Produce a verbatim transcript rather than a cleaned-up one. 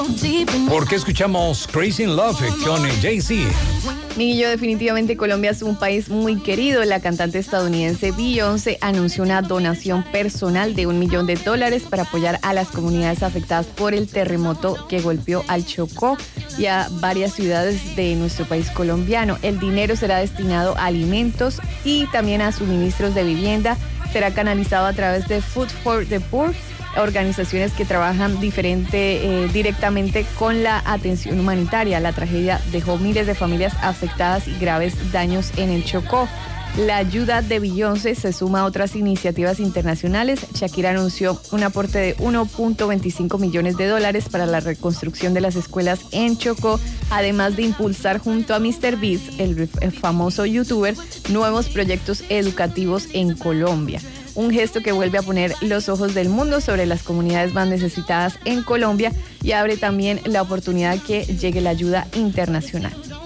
¿Por qué escuchamos Crazy in Love con Jay-Z? Miguel, definitivamente Colombia es un país muy querido. La cantante estadounidense Beyoncé anunció una donación personal de un millón de dólares para apoyar a las comunidades afectadas por el terremoto que golpeó al Chocó y a varias ciudades de nuestro país colombiano. El dinero será destinado a alimentos y también a suministros de vivienda. Será canalizado a través de Food for the Poor, organizaciones que trabajan diferente, eh, directamente con la atención humanitaria. La tragedia dejó miles de familias afectadas y graves daños en el Chocó. La ayuda de Beyoncé se suma a otras iniciativas internacionales. Shakira anunció un aporte de uno punto veinticinco millones de dólares para la reconstrucción de las escuelas en Chocó, además de impulsar junto a míster Beast, el, el famoso youtuber, nuevos proyectos educativos en Colombia. Un gesto que vuelve a poner los ojos del mundo sobre las comunidades más necesitadas en Colombia y abre también la oportunidad que llegue la ayuda internacional.